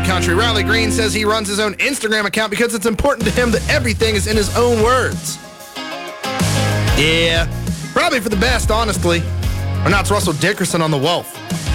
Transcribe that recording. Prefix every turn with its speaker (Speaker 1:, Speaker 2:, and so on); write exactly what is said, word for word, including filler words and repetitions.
Speaker 1: right, Country. Riley Green says he runs his own Instagram account because it's important to him that everything is in his own words. Yeah, probably for the best, honestly. Or not, it's Russell Dickerson on The Wolf.